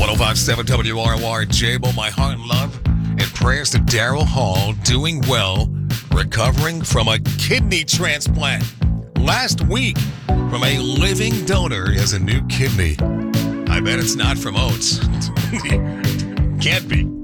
1057 WROR Jable, my heart and love and prayers to Daryl Hall, doing well, recovering from a kidney transplant. Last week, from a living donor, he has a new kidney. I bet it's not from oats. Can't be.